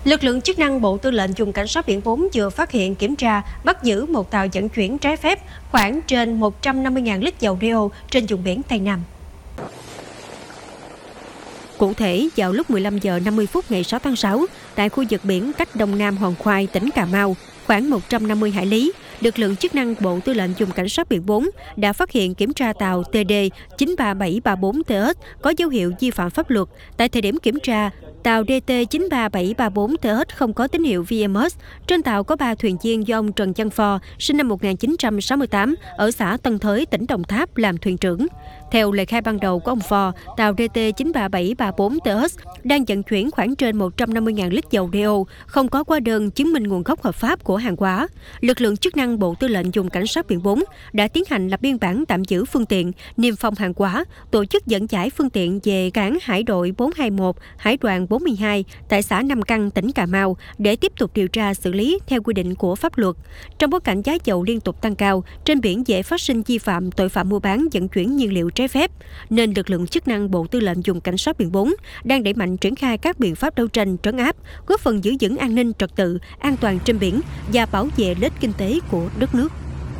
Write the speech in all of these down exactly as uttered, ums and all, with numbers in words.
Lực lượng chức năng Bộ Tư lệnh Vùng Cảnh sát biển bốn vừa phát hiện kiểm tra, bắt giữ một tàu vận chuyển trái phép khoảng trên một trăm năm mươi nghìn lít dầu đeo trên vùng biển Tây Nam. Cụ thể, vào lúc mười lăm giờ năm mươi phút ngày sáu tháng sáu, tại khu vực biển cách Đông Nam Hòn Khoai, tỉnh Cà Mau, khoảng một trăm năm mươi hải lý, lực lượng chức năng Bộ Tư lệnh Vùng Cảnh sát biển bốn đã phát hiện kiểm tra tàu T D chín ba bảy ba bốn T S có dấu hiệu vi phạm pháp luật. Tại thời điểm kiểm tra, tàu D T chín ba bảy ba bốn T S không có tín hiệu V M S. Trên tàu có ba thuyền viên do ông Trần Văn Phò, sinh năm một nghìn chín trăm sáu mươi tám, ở xã Tân Thới, tỉnh Đồng Tháp làm thuyền trưởng. Theo lời khai ban đầu của ông Phò, tàu D T chín ba bảy ba bốn T S đang vận chuyển khoảng trên một trăm năm mươi nghìn lít dầu đeo, không có hóa đơn chứng minh nguồn gốc hợp pháp của hàng hóa. Lực lượng chức năng Bộ Tư lệnh Vùng Cảnh sát biển bốn đã tiến hành lập biên bản tạm giữ phương tiện, niêm phong hàng hóa, tổ chức dẫn giải phương tiện về cảng Hải đội bốn hai mốt, Hải đoàn bốn mươi hai tại xã Nam Căn, tỉnh Cà Mau để tiếp tục điều tra xử lý theo quy định của pháp luật. Trong bối cảnh giá dầu liên tục tăng cao, trên biển dễ phát sinh vi phạm tội phạm mua bán vận chuyển nhiên liệu trái phép, nên lực lượng chức năng Bộ Tư lệnh Vùng Cảnh sát biển bốn đang đẩy mạnh triển khai các biện pháp đấu tranh trấn áp, góp phần giữ vững an ninh trật tự, an toàn trên biển và bảo vệ lợi ích kinh tế của đất nước.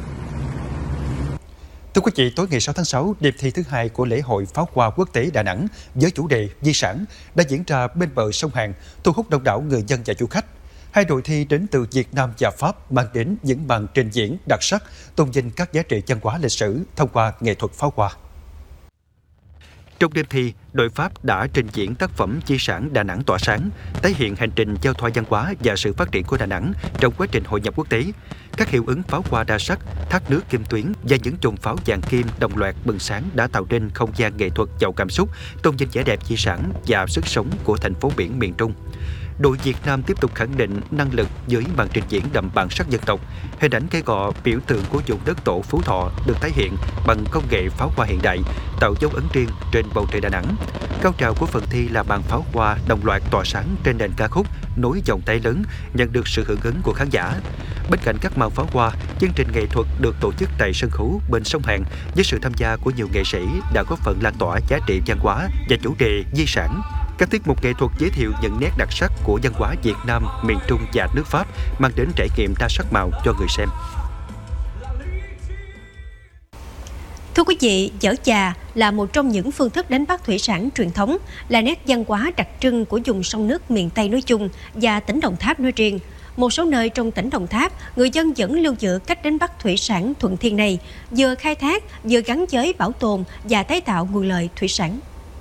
Thưa quý vị, tối ngày sáu tháng sáu, đêm thi thứ hai của lễ hội pháo hoa quốc tế Đà Nẵng với chủ đề di sản đã diễn ra bên bờ sông Hàn, thu hút đông đảo người dân và du khách. Hai đội thi đến từ Việt Nam và Pháp mang đến những màn trình diễn đặc sắc, tôn vinh các giá trị văn hóa lịch sử thông qua nghệ thuật pháo hoa. Trong đêm thi, đội Pháp đã trình diễn tác phẩm di sản Đà Nẵng tỏa sáng, tái hiện hành trình giao thoa văn hóa và sự phát triển của Đà Nẵng trong quá trình hội nhập quốc tế. Các hiệu ứng pháo hoa đa sắc, thác nước kim tuyến và những chùm pháo vàng kim đồng loạt bừng sáng đã tạo nên không gian nghệ thuật giàu cảm xúc, tôn vinh vẻ đẹp di sản và sức sống của thành phố biển miền Trung. Đội Việt Nam tiếp tục khẳng định năng lực với màn trình diễn đậm bản sắc dân tộc. Hình ảnh cây gò biểu tượng của vùng đất tổ Phú Thọ được tái hiện bằng công nghệ pháo hoa hiện đại, tạo dấu ấn riêng trên bầu trời Đà Nẵng. Cao trào của phần thi là màn pháo hoa đồng loạt tỏa sáng trên nền ca khúc Nối vòng tay lớn, nhận được sự hưởng ứng của khán giả. Bên cạnh các màn pháo hoa, chương trình nghệ thuật được tổ chức tại sân khấu bên sông Hàn với sự tham gia của nhiều nghệ sĩ đã góp phần lan tỏa giá trị văn hóa và chủ đề di sản. Các tiết mục nghệ thuật giới thiệu những nét đặc sắc của văn hóa Việt Nam, miền Trung và nước Pháp, mang đến trải nghiệm đa sắc màu cho người xem. Thưa quý vị, giở chà là một trong những phương thức đánh bắt thủy sản truyền thống, là nét văn hóa đặc trưng của vùng sông nước miền Tây nói chung và tỉnh Đồng Tháp nói riêng. Một số nơi trong tỉnh Đồng Tháp, người dân vẫn lưu giữ cách đánh bắt thủy sản thuận thiên này, vừa khai thác, vừa gắn với bảo tồn và tái tạo nguồn lợi thủy sản.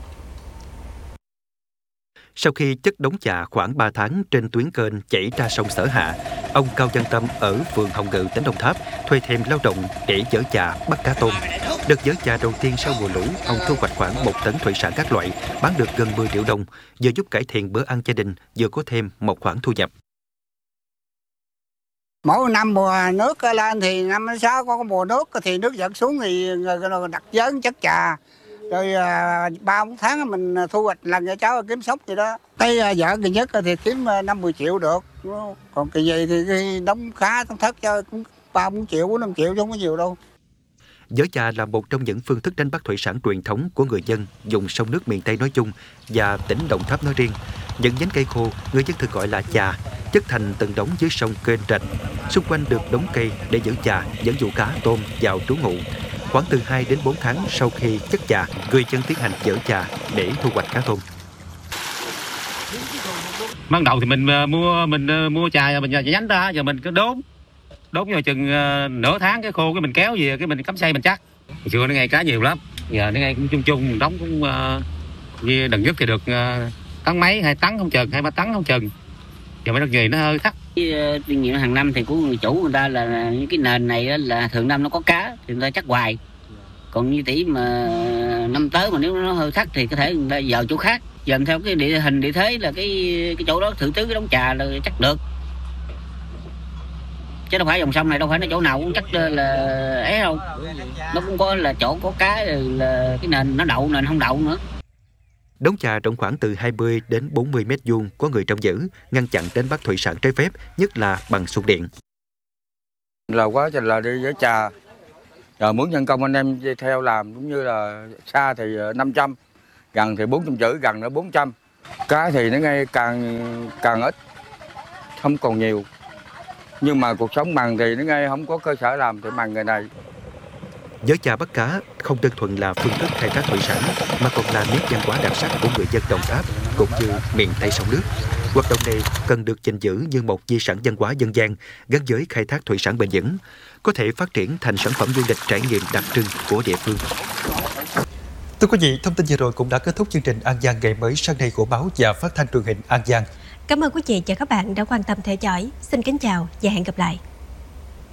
Sau khi chất đống chà khoảng ba tháng trên tuyến kênh chảy ra sông Sở Hạ, ông Cao Văn Tâm ở phường Hồng Ngự, tỉnh Đồng Tháp thuê thêm lao động để giở chà bắt cá tôm. Đợt giở chà đầu tiên sau mùa lũ, ông thu hoạch khoảng một tấn thủy sản các loại, bán được gần mười triệu đồng, vừa giúp cải thiện bữa ăn gia đình, vừa có thêm một khoản thu nhập. Mỗi năm mùa nước lên thì năm sáu có mùa nước thì nước dẫn xuống thì đặt vớn chất chà. Rồi ba bốn tháng mình thu hoạch lần cho cháu kiếm sống gì đó. Tới vợ kỳ nhất thì kiếm năm mười triệu được. Còn kỳ gì thì đóng khá đóng thất cho cũng ba bốn triệu, bốn năm triệu chứ không có nhiều đâu. Giở chà là một trong những phương thức đánh bắt thủy sản truyền thống của người dân vùng sông nước miền Tây nói chung và tỉnh Đồng Tháp nói riêng. Những nhánh cây khô, người dân thường gọi là chà, chất thành từng đống dưới sông kênh rạch. Xung quanh được đống cây để giữ chà, dẫn dụ cá tôm vào trú ngụ. Khoảng từ hai đến bốn tháng sau khi chất chà, người dân tiến hành giở chà để thu hoạch cá tôm. Ban đầu thì mình mua mình mua chà mình nhánh ra, giờ mình cứ đốn đốn rồi chừng nửa tháng cái khô cái mình kéo về cái mình cắm xay mình chắc. Hồi xưa nó ngay cá nhiều lắm, giờ nó ngay cũng chung chung đóng cũng như đần nhất thì được tấn mấy, hai tấn không chừng, hai ba tấn không chừng. Giờ mấy đất gì nó hơi thấp. Kinh nghiệm hàng năm thì của người chủ người ta là những cái nền này là thường năm nó có cá thì người ta chắc hoài. Còn như tỷ mà năm tới mà nếu nó hơi thắt thì có thể người ta vào chỗ khác. Dần theo cái địa hình địa thế là cái cái chỗ đó thử tứ cái đống trà là chắc được. Chứ đâu phải dòng sông này đâu phải nó chỗ nào cũng chắc là ấy đâu. Nó cũng có là chỗ có cá là cái nền nó đậu nền không đậu nữa. Đống chà rộng khoảng từ hai mươi đến bốn mươi mét vuông, có người trông giữ, ngăn chặn đánh bắt thủy sản trái phép, nhất là bằng xuồng điện. Là quá trình là đi giở chà, rồi muốn nhân công anh em theo làm, cũng như là xa thì năm trăm, gần thì bốn trăm rưỡi, gần nữa bốn trăm. Cá thì nó ngay càng càng ít, không còn nhiều. Nhưng mà cuộc sống mặn thì nó ngay không có cơ sở làm thì mặn người này. Giới chà bắt cá không đơn thuần là phương thức khai thác thủy sản mà còn là nét văn hóa đặc sắc của người dân Đồng Tháp cũng như miền Tây sông nước. Hoạt động này cần được gìn giữ như một di sản văn hóa dân gian gắn với khai thác thủy sản bền vững, có thể phát triển thành sản phẩm du lịch trải nghiệm đặc trưng của địa phương. Thưa quý vị, thông tin vừa rồi cũng đã kết thúc chương trình An Giang ngày mới sáng nay của báo và phát thanh truyền hình An Giang. Cảm ơn quý vị và các bạn đã quan tâm theo dõi. Xin kính chào và hẹn gặp lại.